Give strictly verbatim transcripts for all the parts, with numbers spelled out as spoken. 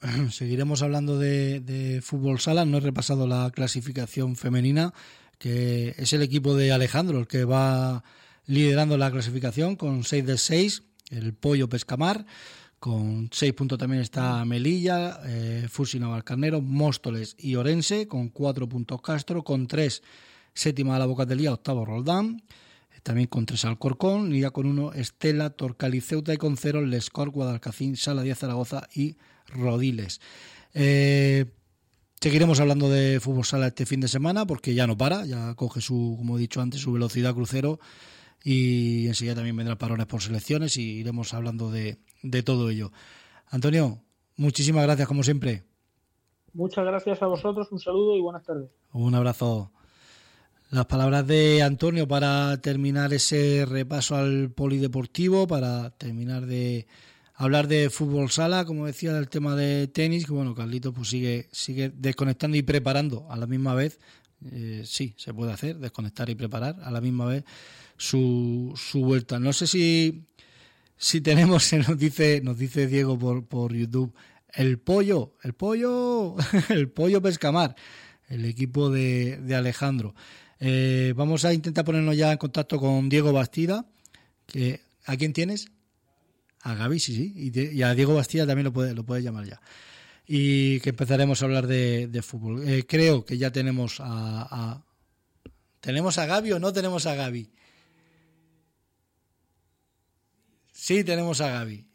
seguiremos hablando de, de fútbol sala. No he repasado la clasificación femenina, que es el equipo de Alejandro el que va liderando la clasificación con seis de seis, el Pollo Pescamar. Con seis puntos también está Melilla, eh, Fusi Navalcarnero, Móstoles y Orense, con cuatro puntos Castro, con tres séptima la Bocatelía, octavo Roldán, también con tres Alcorcón, Liga con uno Estela, Torcal y Ceuta, y con cero Lescor, Guadalcacín, Sala diez Zaragoza y Rodiles. Eh, seguiremos hablando de fútbol sala este fin de semana porque ya no para, ya coge su, como he dicho antes, su velocidad crucero, y enseguida también vendrán parones por selecciones y iremos hablando de, de todo ello. Antonio, muchísimas gracias como siempre. Muchas gracias a vosotros, un saludo y buenas tardes. Un abrazo. Las palabras de Antonio para terminar ese repaso al polideportivo, para terminar de hablar de fútbol sala, como decía, del tema de tenis, que bueno, Carlitos pues sigue, sigue desconectando y preparando a la misma vez. Eh, sí, se puede hacer, desconectar y preparar a la misma vez su, su vuelta. No sé si, si tenemos, se nos dice, nos dice Diego por, por YouTube, el pollo, el pollo, el pollo Pescamar, el equipo de, de Alejandro. Eh, vamos a intentar ponernos ya en contacto con Diego Bastida, que ¿a quién tienes? A Gaby, sí, sí, y, de, y a Diego Bastida también lo puedes lo puede llamar ya. Y que empezaremos a hablar de, de fútbol. Eh, creo que ya tenemos a, a... ¿Tenemos a Gaby o no tenemos a Gaby? Sí, tenemos a Gaby.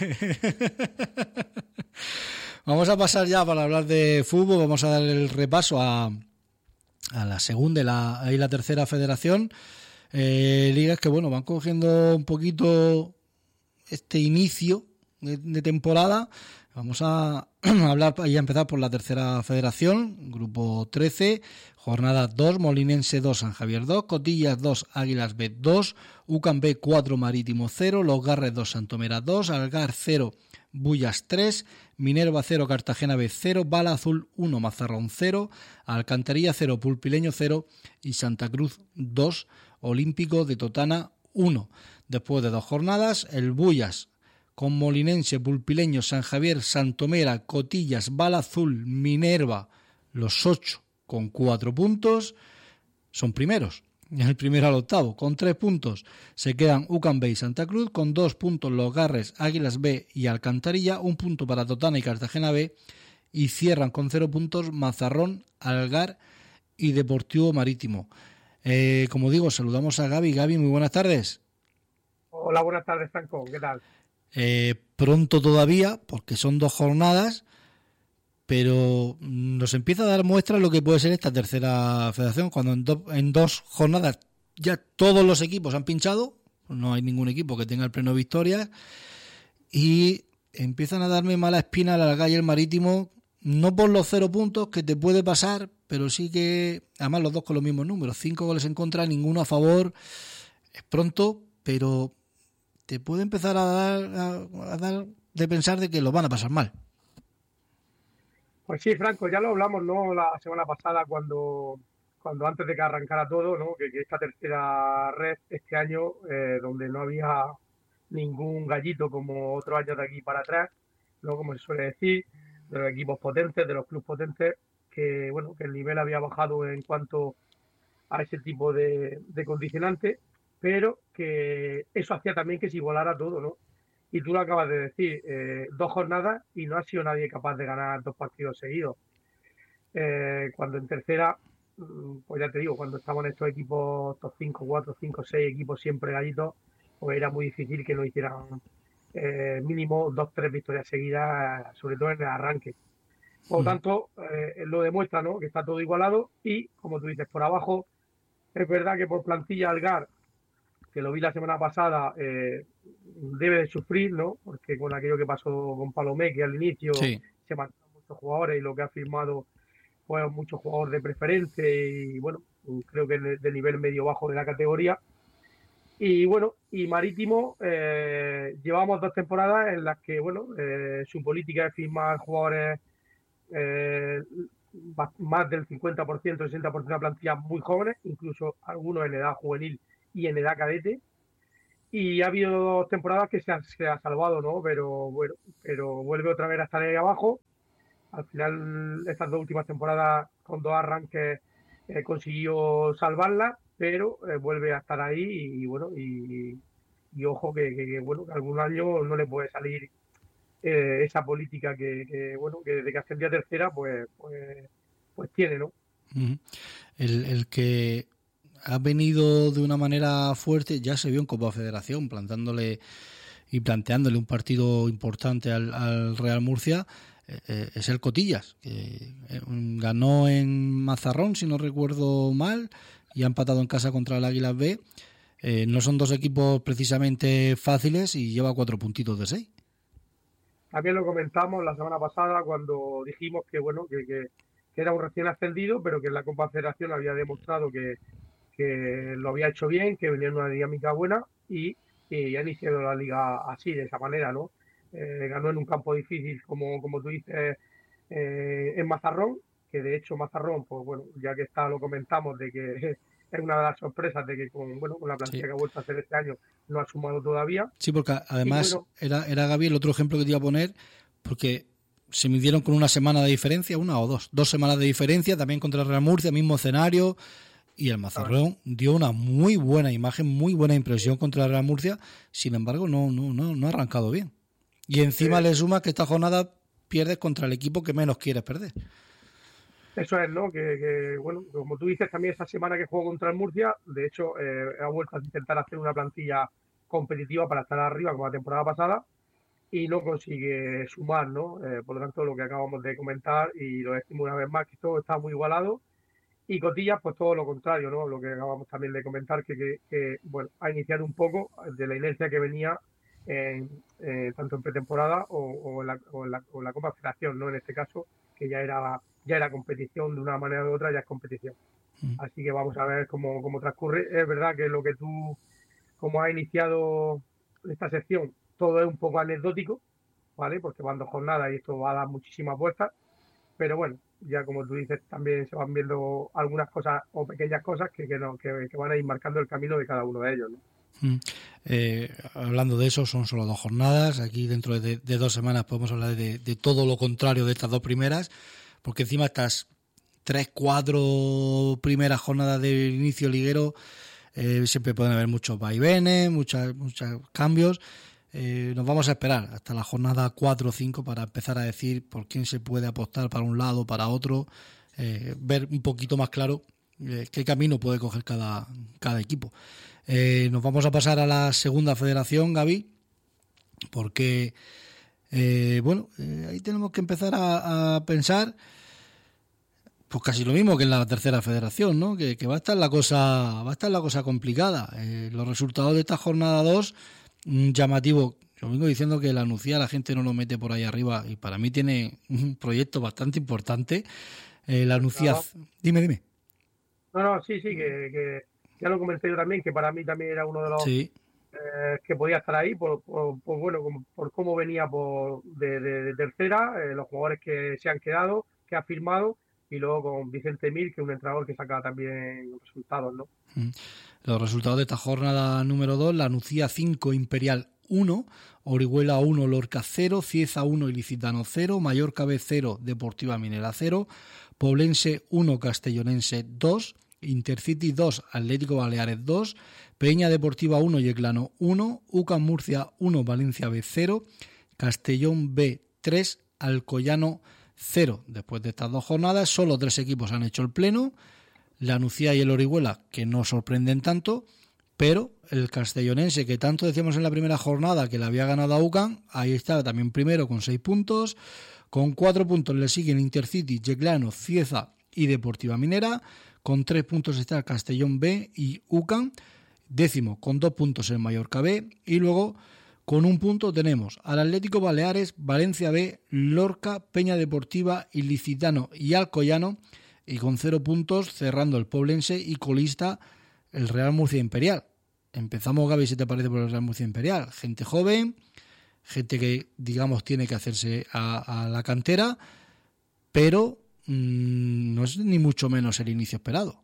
Vamos a pasar ya para hablar de fútbol. Vamos a dar el repaso a, a la segunda y la, y la tercera federación. Eh, ligas que, bueno, van cogiendo un poquito este inicio de, de temporada. Vamos a hablar y a empezar por la tercera federación, grupo trece, jornada dos, Molinense dos, San Javier dos, Cotillas dos, Águilas B dos, UCAM B cuatro, Marítimo cero, Los Garres dos, Santomera dos, Algar cero, Bullas tres, Minerva cero, Cartagena B cero, Bala Azul uno, Mazarrón cero, Alcantarilla cero, Pulpileño cero y Santa Cruz dos, Olímpico de Totana uno. Después de dos jornadas, el Bullas con Molinense, Pulpileño, San Javier, Santomera, Cotillas, Bala Azul, Minerva, los ocho con cuatro puntos, son primeros. El primero al octavo, con tres puntos, se quedan UCAM B y Santa Cruz, con dos puntos Los Garres, Águilas B y Alcantarilla, un punto para Totana y Cartagena B, y cierran con cero puntos Mazarrón, Algar y Deportivo Marítimo. Eh, como digo, saludamos a Gaby. Gaby, muy buenas tardes. Hola, buenas tardes, Franco, ¿qué tal? Eh, pronto todavía, porque son dos jornadas, pero nos empieza a dar muestra lo que puede ser esta tercera federación, cuando en, do, en dos jornadas ya todos los equipos han pinchado, no hay ningún equipo que tenga el pleno victoria, y empiezan a darme mala espina a la calle el Marítimo, no por los cero puntos que te puede pasar, pero sí que, además los dos con los mismos números, cinco goles en contra, ninguno a favor, es pronto, pero te puede empezar a dar, a, a dar de pensar de que lo van a pasar mal. Pues sí, Franco, ya lo hablamos, ¿no? La semana pasada cuando, cuando antes de que arrancara todo, ¿no? Que, que esta tercera red este año, eh, donde no había ningún gallito como otros años de aquí para atrás, ¿no? Como se suele decir, de los equipos potentes, de los clubes potentes, que bueno, que el nivel había bajado en cuanto a ese tipo de, de condicionantes, pero que eso hacía también que se igualara todo, ¿no? Y tú lo acabas de decir, eh, dos jornadas y no ha sido nadie capaz de ganar dos partidos seguidos. Eh, cuando en tercera, pues ya te digo, cuando estaban estos equipos, estos cinco, cuatro, cinco, seis equipos siempre gallitos, pues era muy difícil que no hicieran eh, mínimo dos, tres victorias seguidas, sobre todo en el arranque. Por lo tanto, eh, lo demuestra, ¿no? Que está todo igualado y, como tú dices, por abajo, es verdad que por plantilla Algar, que lo vi la semana pasada, eh, debe de sufrir, ¿no? Porque con aquello que pasó con Palomé, que al inicio sí. se marcharon muchos jugadores y lo que ha firmado fue muchos jugadores de preferencia y, bueno, creo que de, de nivel medio-bajo de la categoría. Y, bueno, y Marítimo, eh, llevamos dos temporadas en las que, bueno, eh, su política es firmar jugadores eh, más del cincuenta por ciento, sesenta por ciento de la plantilla muy jóvenes, incluso algunos en edad juvenil y en edad cadete, y ha habido dos temporadas que se ha, se ha salvado, ¿no? Pero bueno, pero vuelve otra vez a estar ahí abajo al final estas dos últimas temporadas con dos arranques eh, consiguió salvarla, pero eh, vuelve a estar ahí y, y bueno, y, y ojo que, que, que, bueno, que algún año no le puede salir eh, esa política que, que, bueno, que desde que ascendió a tercera, pues, pues, pues tiene, ¿no? Uh-huh. El, el que ha venido de una manera fuerte ya se vio en Copa Federación, plantándole y planteándole un partido importante al, al Real Murcia, eh, es el Cotillas, que eh, ganó en Mazarrón, si no recuerdo mal, y ha empatado en casa contra el Águilas B. Eh, no son dos equipos precisamente fáciles y lleva cuatro puntitos de seis. También lo comentamos la semana pasada cuando dijimos que bueno que, que, que era un recién ascendido, pero que en la Copa Federación había demostrado que, que lo había hecho bien, que venía en una dinámica buena y, y ha iniciado la liga así, de esa manera, ¿no? Eh, ganó en un campo difícil, como, como tú dices, eh, en Mazarrón, que de hecho Mazarrón, pues bueno, ya que está, lo comentamos, de que es una de las sorpresas de que con, bueno, con la plantilla sí. que ha vuelto a hacer este año no ha sumado todavía. Sí, porque además bueno, era, era Gaby el otro ejemplo que te iba a poner, porque se midieron con una semana de diferencia, una o dos, dos semanas de diferencia, también contra el Real Murcia, mismo escenario, y el Mazarrón dio una muy buena imagen, muy buena impresión contra el Real Murcia, sin embargo no, no, no, no ha arrancado bien. Y encima sí. le suma que esta jornada pierdes contra el equipo que menos quieres perder. Eso es, ¿no? Que, que, bueno, como tú dices, también esa semana que jugó contra el Murcia, de hecho, eh, ha vuelto a intentar hacer una plantilla competitiva para estar arriba como la temporada pasada y no consigue sumar, ¿no? Eh, por lo tanto, lo que acabamos de comentar y lo decimos una vez más, que todo está muy igualado y Cotillas, pues todo lo contrario, ¿no? Lo que acabamos también de comentar, que, que, que bueno, ha iniciado un poco de la inercia que venía en, eh, tanto en pretemporada o, o, en la, o, en la, o en la Copa Federación, ¿no? En este caso, que ya era ya era competición, de una manera u otra ya es competición. Mm. Así que vamos a ver cómo, cómo transcurre. Es verdad que lo que tú, como has iniciado esta sección, todo es un poco anecdótico, ¿vale? Porque van dos jornadas y esto va a dar muchísimas vueltas, pero bueno, ya como tú dices, también se van viendo algunas cosas o pequeñas cosas que, que, no, que, que van a ir marcando el camino de cada uno de ellos, ¿no? Mm. Eh, hablando de eso, son solo dos jornadas. Aquí dentro de, de dos semanas podemos hablar de, de todo lo contrario de estas dos primeras, porque encima estas tres, cuatro primeras jornadas del inicio liguero eh, siempre pueden haber muchos vaivenes, muchos muchos cambios. Eh, nos vamos a esperar hasta la jornada cuatro o cinco para empezar a decir por quién se puede apostar para un lado, para otro, eh, ver un poquito más claro eh, qué camino puede coger cada, cada equipo. Eh, nos vamos a pasar a la segunda federación, Gaby, porque eh, bueno, eh, ahí tenemos que empezar a, a pensar pues casi lo mismo que en la tercera federación, ¿no? Que, que va a estar la cosa va a estar la cosa complicada. Eh, los resultados de esta jornada dos, mmm, llamativo. Yo vengo diciendo que la Nucía la gente no lo mete por ahí arriba y para mí tiene un proyecto bastante importante. Eh, la Nucía, no. dime, dime. No, no, sí, sí, que, que ya lo comenté yo también, que para mí también era uno de los sí. eh, que podía estar ahí, por, por, por bueno, por, por cómo venía por, de, de, de tercera, eh, los jugadores que se han quedado, que ha firmado, y luego con Vicente Mir, que es un entrenador que saca también resultados, ¿no? Los resultados de esta jornada número dos, la Nucía cinco, Imperial uno, Orihuela uno, Lorca cero, Cieza uno, Ilicitano cero, Mallorca B cero, Deportiva Minera cero, Poblense uno, Castellonense dos, Intercity dos, Atlético Baleares dos, Peña Deportiva uno, Yeclano uno, UCAM Murcia uno, Valencia B cero, Castellón B tres, Alcoyano cero. Después de estas dos jornadas, solo tres equipos han hecho el pleno, la Nucía y el Orihuela, que no sorprenden tanto, pero el castellonense, que tanto decíamos en la primera jornada que le había ganado a UCAM, ahí está también primero con seis puntos, con cuatro puntos le siguen Intercity, Yeclano, Cieza y Deportiva Minera, con tres puntos está Castellón B y UCAM, décimo con dos puntos el Mallorca B, y luego con un punto tenemos al Atlético Baleares, Valencia B, Lorca, Peña Deportiva, Ilicitano y Alcoyano, y con cero puntos cerrando el Poblense y colista el Real Murcia Imperial. Empezamos, Gaby, si te parece, por el Real Murcia Imperial. Gente joven, gente que, digamos, tiene que hacerse a, a la cantera, pero mmm, no es ni mucho menos el inicio esperado.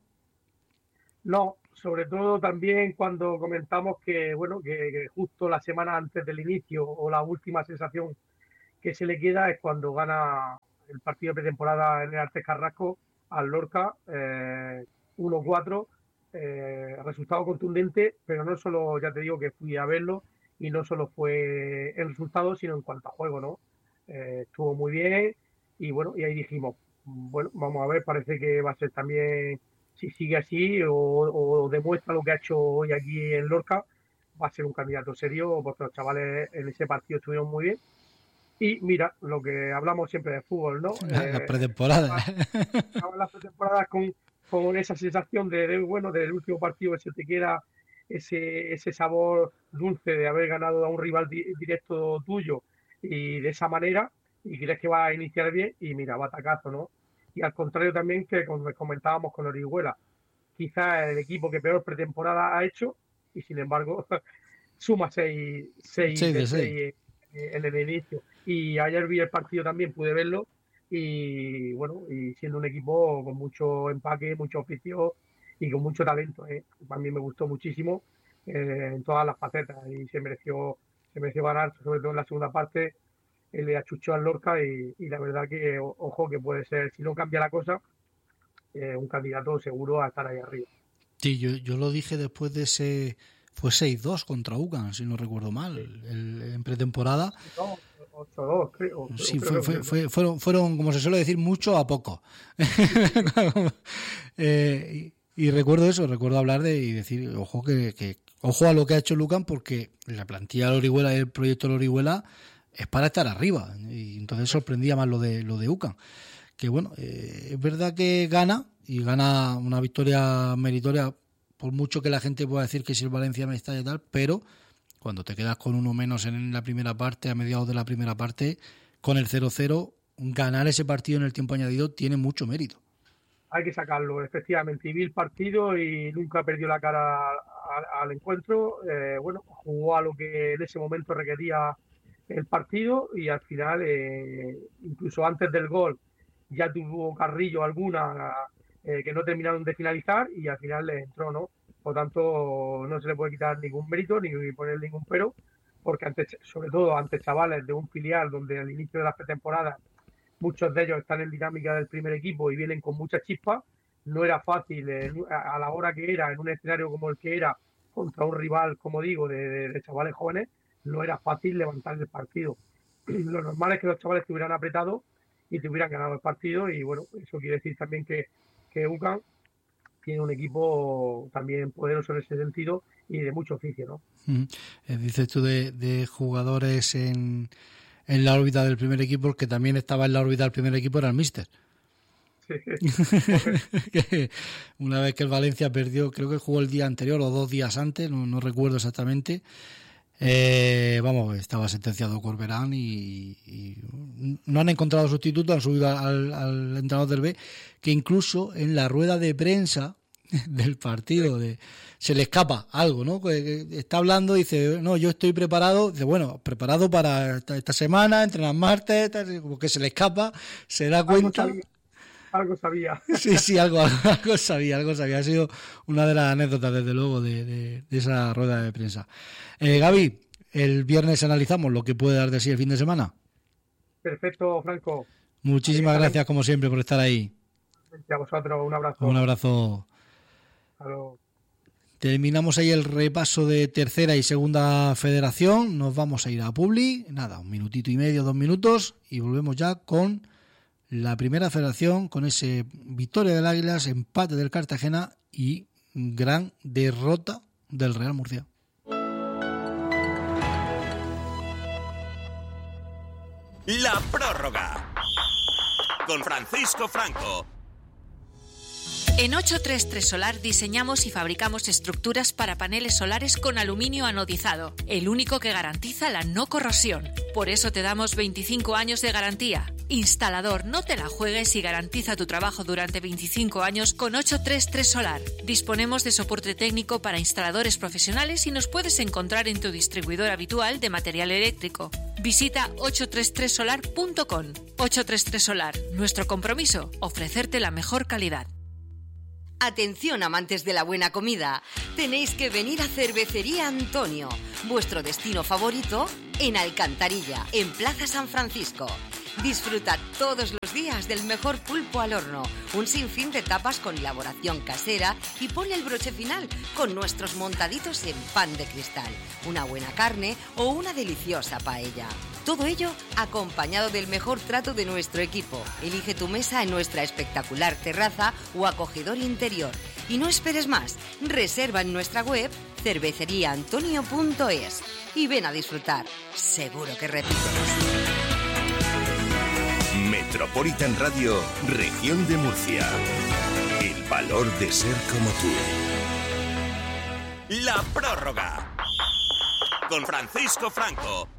No, sobre todo también cuando comentamos que, bueno, que, que justo la semana antes del inicio o la última sensación que se le queda es cuando gana el partido de pretemporada en el Artes Carrasco al Lorca, eh, uno cuatro, eh, resultado contundente, pero no solo, ya te digo que fui a verlo, y no solo fue en resultados, sino en cuanto a juego, ¿no? Eh, estuvo muy bien, y bueno, y ahí dijimos, bueno, vamos a ver, parece que va a ser también, si sigue así o, o demuestra lo que ha hecho hoy aquí en Lorca, va a ser un candidato serio, porque los chavales en ese partido estuvieron muy bien. Y mira, lo que hablamos siempre de fútbol, ¿no? Las eh, pretemporadas. Las pretemporadas con, con esa sensación de, de, bueno, del último partido que se te queda ese, ese sabor dulce de haber ganado a un rival di, directo tuyo y de esa manera, y crees que va a iniciar bien, y mira, batacazo, ¿no? Y al contrario también que como comentábamos con Orihuela, quizás el equipo que peor pretemporada ha hecho, y sin embargo suma seis, seis, sí, de seis. seis en el inicio. Y ayer vi el partido también, pude verlo, y bueno, y siendo un equipo con mucho empaque, mucho oficio y con mucho talento, ¿eh? A mí me gustó muchísimo eh, en todas las facetas, y se mereció, se mereció ganar, sobre todo en la segunda parte. Él le achuchó al Lorca, y, y la verdad que, ojo, que puede ser, si no cambia la cosa, eh, un candidato seguro a estar ahí arriba. Sí, yo, yo lo dije después de ese, fue seis dos contra UCAM, si no recuerdo mal, sí. el, en pretemporada. No, ocho dos, creo. Sí, creo, fue, creo, fue, fue, fueron, fueron, como se suele decir, mucho a poco. eh, y, y recuerdo eso, recuerdo hablar de y decir, ojo que, que ojo a lo que ha hecho UCAM, porque la plantilla de Orihuela y el proyecto de Orihuela es para estar arriba, y entonces sorprendía más lo de lo de UCAM. Que bueno, eh, es verdad que gana, y gana una victoria meritoria, por mucho que la gente pueda decir que si el Valencia me está y tal, pero cuando te quedas con uno menos en la primera parte, a mediados de la primera parte, con el cero cero, ganar ese partido en el tiempo añadido tiene mucho mérito. Hay que sacarlo, efectivamente. Y vi el partido y nunca perdió la cara al, al encuentro. Eh, bueno, jugó a lo que en ese momento requería el partido, y al final, eh, incluso antes del gol, ya tuvo Carrillo alguna eh, que no terminaron de finalizar, y al final le entró, ¿no? Por tanto, no se le puede quitar ningún mérito ni poner ningún pero, porque antes, sobre todo ante chavales de un filial donde al inicio de las pretemporadas muchos de ellos están en dinámica del primer equipo y vienen con mucha chispa, no era fácil eh, a la hora que era, en un escenario como el que era, contra un rival, como digo, de, de, de chavales jóvenes, no era fácil levantar el partido. Lo normal es que los chavales te hubieran apretado y te hubieran ganado el partido, y bueno, eso quiere decir también que, que UCAM tiene un equipo también poderoso en ese sentido y de mucho oficio, ¿no? Mm. Eh, dices tú de, de jugadores en, en la órbita del primer equipo, el que también estaba en la órbita del primer equipo era el míster. Sí. Una vez que el Valencia perdió, creo que jugó el día anterior o dos días antes, no, no recuerdo exactamente. Eh, vamos, estaba sentenciado Corberán y, y no han encontrado sustituto, han subido al, al entrenador del B, que incluso en la rueda de prensa del partido de, se le escapa algo, ¿no? Que, que está hablando y dice, no, yo estoy preparado, dice, bueno, preparado para esta, esta semana, entrenar martes, como que se le escapa, se da cuenta. Algo sabía. Algo sabía. Sí, sí, algo, algo sabía, algo sabía. Ha sido una de las anécdotas, desde luego, de, de, de esa rueda de prensa. Eh, Gaby, el viernes analizamos lo que puede dar de sí el fin de semana. Perfecto, Franco. Muchísimas ahí gracias, como siempre, por estar ahí. A vosotros, un abrazo. Un abrazo. Hello. Terminamos ahí el repaso de tercera y segunda federación. Nos vamos a ir a Publi. Nada, un minutito y medio, dos minutos, y volvemos ya con la primera federación, con ese victoria del Águilas, empate del Cartagena y gran derrota del Real Murcia. La prórroga con Francisco Franco. En ochocientos treinta y tres Solar diseñamos y fabricamos estructuras para paneles solares con aluminio anodizado, el único que garantiza la no corrosión. Por eso te damos veinticinco años de garantía. Instalador, no te la juegues y garantiza tu trabajo durante veinticinco años con ochocientos treinta y tres Solar. Disponemos de soporte técnico para instaladores profesionales y nos puedes encontrar en tu distribuidor habitual de material eléctrico. Visita ochocientos treinta y tres solar punto com. ochocientos treinta y tres Solar, nuestro compromiso, ofrecerte la mejor calidad. Atención, amantes de la buena comida, tenéis que venir a Cervecería Antonio, vuestro destino favorito en Alcantarilla, en Plaza San Francisco. Disfrutad todos los días días del mejor pulpo al horno, un sinfín de tapas con elaboración casera y ponle el broche final con nuestros montaditos en pan de cristal, una buena carne o una deliciosa paella. Todo ello acompañado del mejor trato de nuestro equipo. Elige tu mesa en nuestra espectacular terraza o acogedor interior. Y no esperes más, reserva en nuestra web cervecería antonio punto es y ven a disfrutar. Seguro que repites. Metropolitan Radio, Región de Murcia. El valor de ser como tú. La prórroga. Con Francisco Franco.